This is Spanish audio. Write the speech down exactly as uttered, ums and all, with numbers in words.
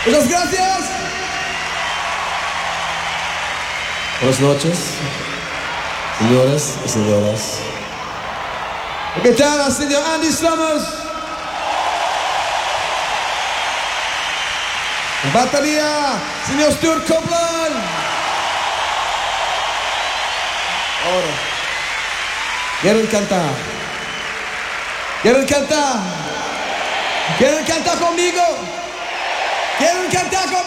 Muchas gracias. Buenas noches, señores y señoras. ¿Qué tal, señor Andy Summers? En batería, señor Stuart Copeland. Ahora, ¿quieren cantar? ¿Quieren cantar? ¿Quieren cantar conmigo? ¿Quieren cantar conmigo?